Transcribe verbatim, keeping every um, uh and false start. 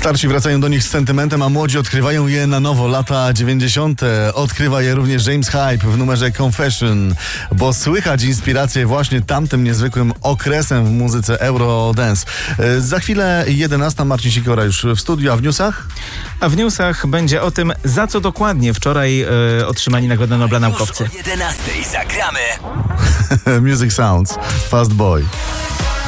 Starsi wracają do nich z sentymentem, a młodzi odkrywają je na nowo. Lata dziewięćdziesiąte. Odkrywa je również James Hype w numerze Confession, bo słychać inspirację właśnie tamtym niezwykłym okresem w muzyce Eurodance. Za chwilę jedenasta. Marcin Sikora już w studiu, a w newsach? A w newsach będzie o tym, za co dokładnie wczoraj e, otrzymali Nagrodę Nobla naukowcy. Już o jedenastej zagramy. Music Sounds, Fast Boy.